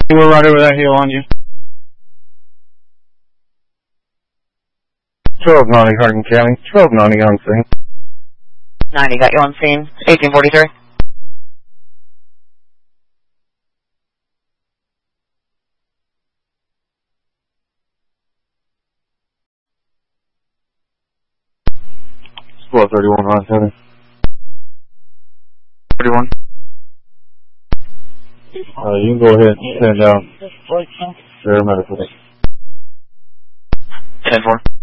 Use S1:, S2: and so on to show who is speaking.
S1: We're right over that hill on you.
S2: 1290 Hardin County. 1290 on scene.
S3: 90, got you on scene. 1843.
S2: Squad 31 Hardin County.
S1: 31.
S2: You can go ahead and send out paramedical.
S1: 10-4.